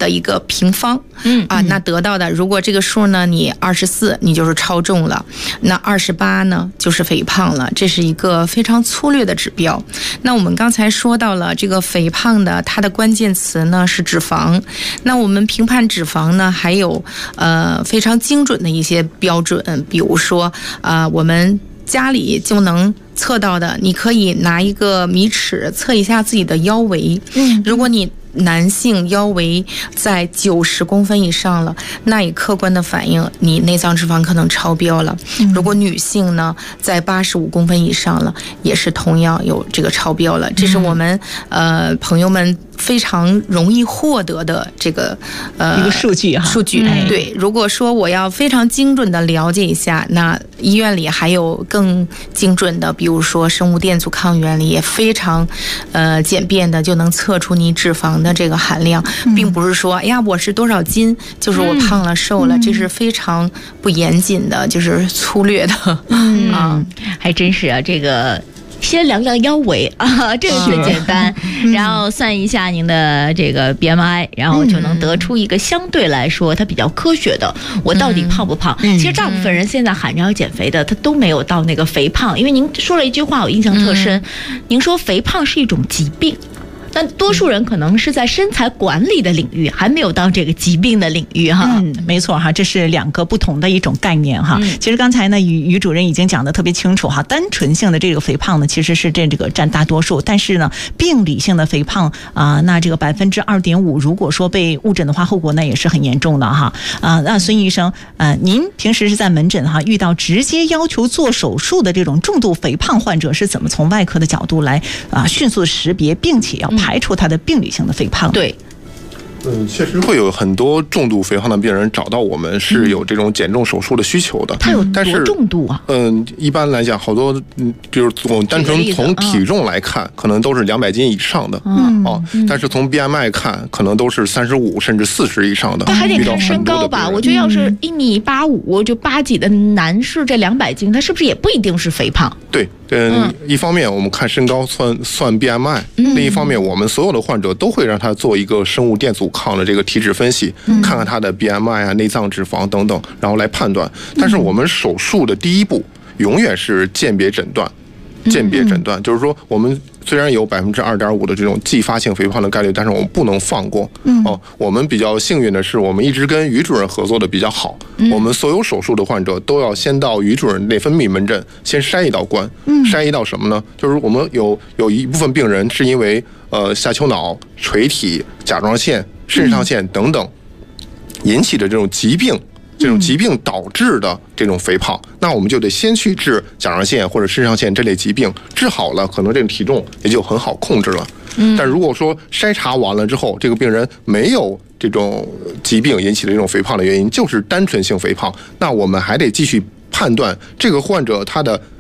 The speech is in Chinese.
的一个平方，那得到的，如果这个数呢你24，你就是超重了，那28呢就是肥胖了，这是一个非常粗略的指标。那我们刚才说到了这个肥胖的，它的关键词呢是脂肪。那我们评判脂肪呢，还有非常精准的一些标准，比如说我们家里就能测到的，你可以拿一个米尺测一下自己的腰围。如果你男性腰围在90公分以上了，那也客观的反映你内脏脂肪可能超标了。如果女性呢在85公分以上了，也是同样有这个超标了。这是我们朋友们非常容易获得的这个一个数据哈。 对，如果说我要非常精准的了解一下，那医院里还有更精准的，比如说生物电阻抗原里也非常简便的就能测出你脂肪的这个含量，并不是说哎呀我是多少斤就是我胖了瘦了，这是非常不严谨的，就是粗略的。 还真是啊，这个先量量腰围啊，这个最简单，然后算一下您的这个 BMI， 然后就能得出一个相对来说它比较科学的我到底胖不胖。其实大部分人现在喊着要减肥的，他都没有到那个肥胖。因为您说了一句话我印象特深，您说肥胖是一种疾病，但多数人可能是在身材管理的领域，还没有到这个疾病的领域哈。 没错哈，这是两个不同的一种概念哈。其实刚才呢，于主任已经讲得特别清楚哈。单纯性的这个肥胖呢，其实是这个占大多数，但是呢，病理性的肥胖那这个2.5%，如果说被误诊的话，后果那也是很严重的哈。那孙医生，您平时是在门诊哈，遇到直接要求做手术的这种重度肥胖患者，是怎么从外科的角度来迅速识别，并且要排除他的病理性的肥胖？ 对。 确实会有很多重度肥胖的病人找到我们，是有这种减重手术的需求的。 它有多重度啊？ 一般来讲，好多比如我们单纯从体重来看，可能都是200斤以上的。但是从 BMI 看，可能都是35甚至40以上的。 它还得看身高吧？我觉得要是1.85米就8几的男士，这200斤，他是不是也不一定是肥胖？ 对。一方面我们看身高算 BMI，另一方面我们所有的患者都会让他做一个生物电阻抗的这个体脂分析，看看他的 BMI 内脏脂肪等等，然后来判断。但是我们手术的第一步永远是鉴别诊断。就是说我们虽然有2.5%的这种继发性肥胖的概率，但是我们不能放过。我们比较幸运的是，我们一直跟于主任合作的比较好。我们所有手术的患者都要先到于主任内分泌门诊先筛一道关。筛一道什么呢？就是我们有一部分病人是因为下丘脑、垂体、甲状腺、肾上腺等等引起的这种疾病。导致的这种肥胖，那我们就得先去治甲状腺或者肾上腺这类疾病，治好了，可能这个体重也就很好控制了。但如果说筛查完了之后，这个病人没有这种疾病引起的这种肥胖的原因，就是单纯性肥胖，那我们还得继续判断这个患者他的